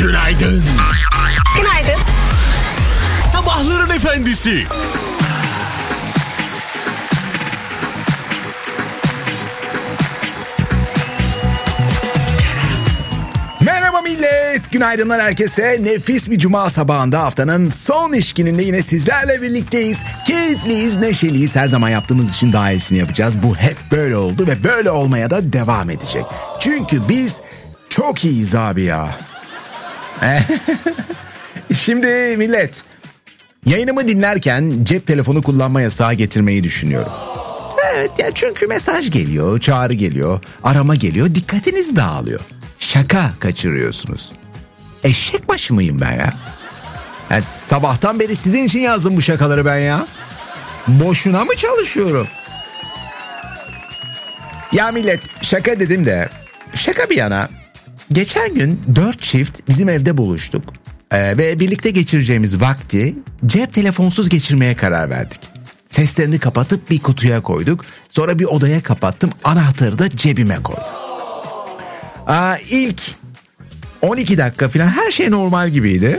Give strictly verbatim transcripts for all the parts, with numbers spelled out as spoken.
Günaydın. Günaydın. Sabahların efendisi. Merhaba millet, günaydınlar herkese. Nefis bir cuma sabahında haftanın son iş gününde yine sizlerle birlikteyiz. Keyifliyiz, neşeliyiz. Her zaman yaptığımız için daha iyisini yapacağız. Bu hep böyle oldu ve böyle olmaya da devam edecek. Çünkü biz çok iyiyiz abi ya. Şimdi millet, yayınımı dinlerken cep telefonu kullanma yasağı getirmeyi düşünüyorum. Evet ya, çünkü mesaj geliyor, çağrı geliyor, arama geliyor, dikkatiniz dağılıyor. Şaka kaçırıyorsunuz. Eşek başı mıyım ben ya? Yani sabahtan beri sizin için yazdım bu şakaları ben ya. Boşuna mı çalışıyorum? Ya millet, şaka dedim de şaka bir yana. Geçen gün dört çift bizim evde buluştuk. Ee, ve birlikte geçireceğimiz vakti cep telefonsuz geçirmeye karar verdik. Seslerini kapatıp bir kutuya koyduk. Sonra bir odaya kapattım. Anahtarı da cebime koydum. Aa, ilk on iki dakika falan her şey normal gibiydi.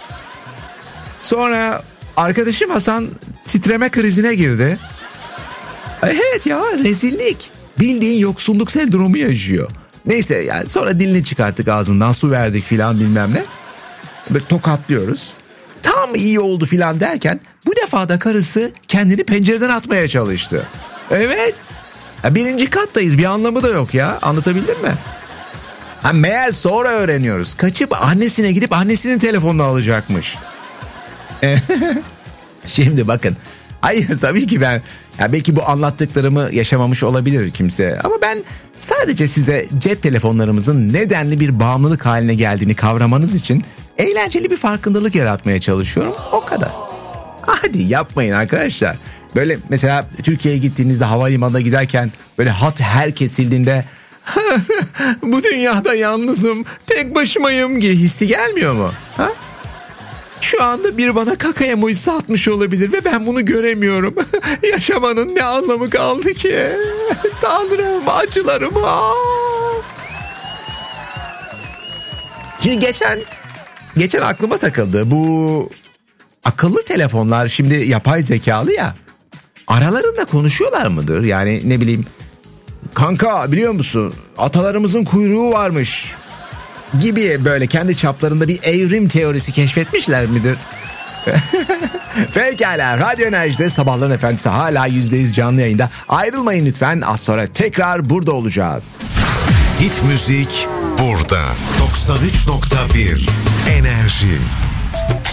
Sonra arkadaşım Hasan titreme krizine girdi. Evet ya, rezillik. Bildiğin yoksulluk sendromu yaşıyor. Neyse yani, sonra dilini çıkarttık ağzından, su verdik filan bilmem ne. Böyle tokatlıyoruz. Tam iyi oldu filan derken bu defa da karısı kendini pencereden atmaya çalıştı. Evet. Ya birinci kattayız, bir anlamı da yok ya. Anlatabildim mi? Ha, meğer sonra öğreniyoruz. Kaçıp annesine gidip annesinin telefonunu alacakmış. Şimdi bakın. Hayır, tabii ki ben, ya belki bu anlattıklarımı yaşamamış olabilir kimse. Ama ben sadece size cep telefonlarımızın nedenli bir bağımlılık haline geldiğini kavramanız için eğlenceli bir farkındalık yaratmaya çalışıyorum. O kadar. Hadi yapmayın arkadaşlar. Böyle mesela Türkiye'ye gittiğinizde havalimanına giderken böyle hat her kesildiğinde bu dünyada yalnızım, tek başımayım gibi hissi gelmiyor mu? Ha? Şu anda biri bana kaka emojisi atmış olabilir ve ben bunu göremiyorum. Yaşamanın ne anlamı kaldı ki? Tanrım, acılarım. Aa! Şimdi geçen geçen aklıma takıldı. Bu akıllı telefonlar şimdi yapay zekalı ya. Aralarında konuşuyorlar mıdır? Yani ne bileyim, kanka biliyor musun, atalarımızın kuyruğu varmış gibi böyle kendi çaplarında bir evrim teorisi keşfetmişler midir? Pekala, Radyo Enerji'de Sabahların Efendisi hala yüzde yüz canlı yayında. Ayrılmayın lütfen, az sonra tekrar burada olacağız. Hit müzik burada. doksan üç nokta bir Enerji.